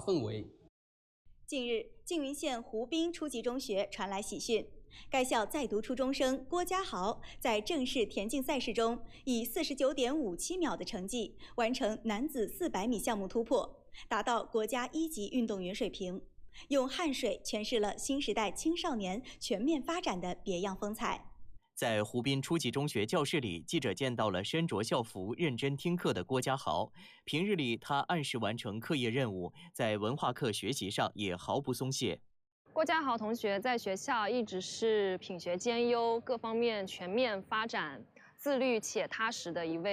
氛围。 近日，缙云县湖滨初级中学传来喜讯，该校在读初中生郭家豪在正式田径赛事中以49.57秒的成绩完成男子400米项目突破，达到国家1级运动员水平，用汗水诠释了新时代青少年全面发展的别样风采。 在湖滨初级中学教室里，记者见到了身着校服、认真听课的郭家豪。平日里，他按时完成课业任务，在文化课学习上也毫不松懈。 郭家豪同学在学校一直是品学兼优、各方面全面发展、自律且踏实的一位